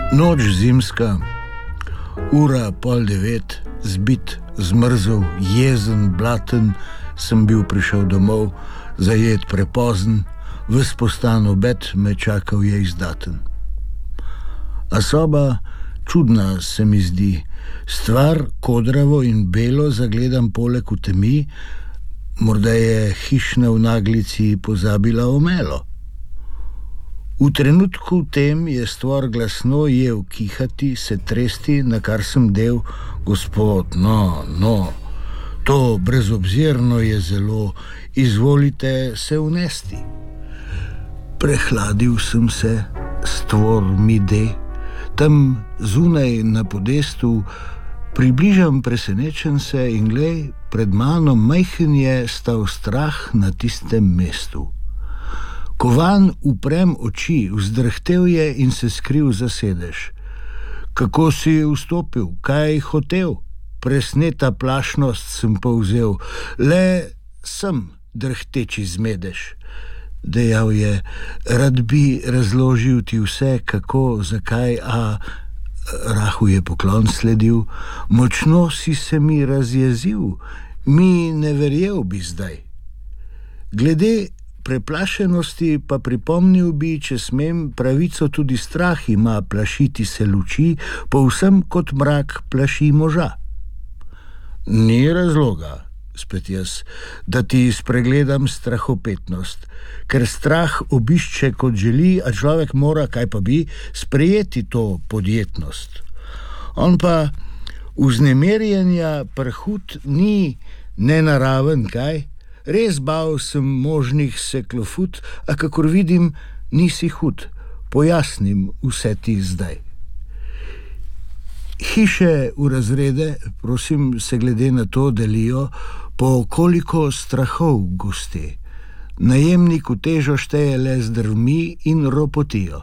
Noč zimska, ura 8:30, zbit, zmrzel, jezen, blaten, sem bil prišel domov, zajet prepozen, ves postan obed me čakal je izdaten. A soba čudna se mi zdi, stvar kodravo in belo zagledam poleg v temi, morda je hišna v naglici pozabila omelo. V trenutku tem je stvor glasno jev kihati, se tresti, na kar sem del: Gospod, no, to brezobzirno je zelo, izvolite se unesti. Prehladil sem se, stvor mi de, tam zunaj na podestu, približam presenečen se in glej, pred mano majhen je stal strah na tistem mestu. Ko vanj uprem oči, vzdrhtel je in se skril za sedež. Kako si vstopil, kaj hotel? Presneta plašnost sem povzel, le sem drhteči zmedež. Dejal je, rad bi razložil ti vse, kako, zakaj, a rahu je poklon sledil. Močno si se mi razjezil, mi ne verjel bi zdaj. Glede preplašenosti pa pripomnil bi, če smem, pravico tudi strah ima plašiti se luči, povsem kot mrak plaši moža. Ni razloga, spet jaz, da ti spregledam strahopetnost, ker strah obišče kot želi, a človek mora, kaj pa bi, sprejeti to podjetnost. On pa vznemirjenja prhut ni nenaraven, kaj? Res bav sem možnih seklofut, a kakor vidim, nisi hud. Pojasnim vse ti zdaj. Hiše v razrede, prosim, se glede na to delijo, po koliko strahov goste. Najemnik v težo šteje le z drvmi in ropotijo.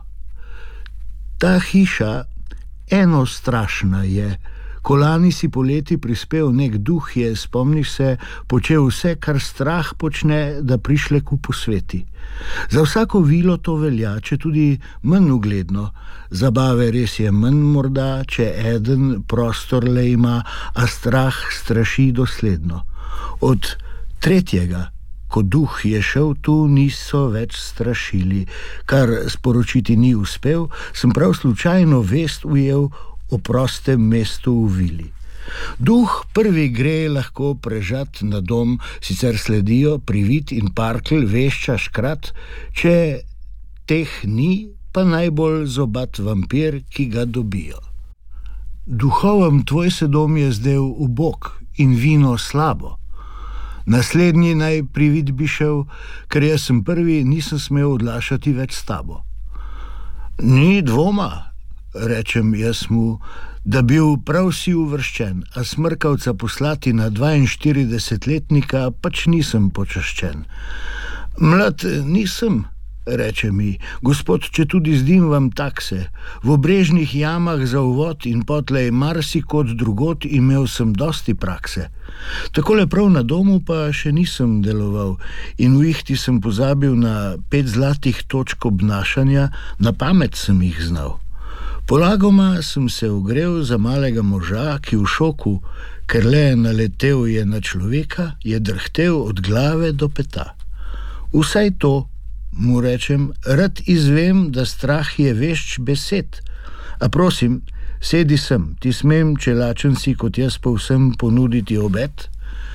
Ta hiša eno strašna je. Ko lani si poleti prispel nek duh je, spomniš se, počel vse, kar strah počne, da prišleku posveti. Za vsako vilo to velja, če tudi manj ugledno. Zabave res je manj morda, če eden prostor le ima, a strah straši dosledno. Od tretjega, ko duh je šel tu, niso več strašili. Kar sporočiti ni uspel, sem prav slučajno vest ujel o prostem mestu v vili. Duh prvi gre lahko prežat na dom, sicer sledijo privid in parkelj, vešča, škrat, če teh ni, pa najbolj zobat vampir, ki ga dobijo. Duhovom tvoj se dom je zdel ubog in vino slabo. Naslednji naj privid bi šel, ker jaz sem prvi, nisem smel odlašati več s tabo. Ni dvoma, rečem jaz mu, da bil prav si uvrščen, a smrkavca poslati na 42-letnika pač nisem počaščen. Mlad nisem, reče mi, gospod, če tudi zdim vam takse, v obrežnih jamah za uvod in potlej marsikod drugot imel sem dosti prakse. Takole prav na domu pa še nisem deloval in v ihti sem pozabil na 5 zlatih točk obnašanja, na pamet sem jih znal. Polagoma sem se ogrel za malega moža, ki v šoku, ker le naletel je na človeka, je drhtel od glave do peta. Vsaj to, mu rečem, rad izvem, da strah je vešč besed. A prosim, sedi sem, ti smem, če lačen si kot jaz povsem ponuditi obed?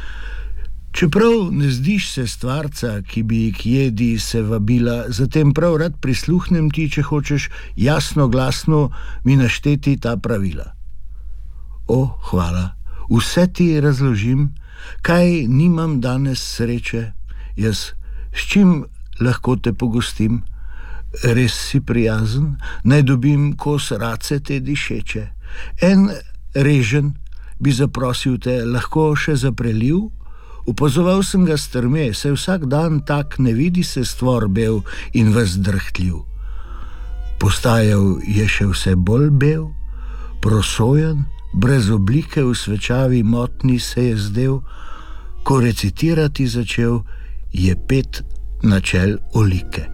Čeprav ne zdiš se stvarca, ki bi k jedi se vabila, zatem prav rad prisluhnem ti, če hočeš jasno glasno mi našteti ta pravila. O, hvala, vse ti razložim, kaj nimam danes sreče, jaz s čim lahko te pogostim? Res si prijazen, naj dobim kos race te dišeče. En režen bi zaprosil te, lahko še zapreljiv? Upozoval sem ga strme, se vsak dan tak ne vidi se stvor bel in ves drhtljiv. Postajal je še vse bolj bel, prosojen, brez oblike v svečavi motni se je zdel, ko recitirati začel, je 5 načel olike.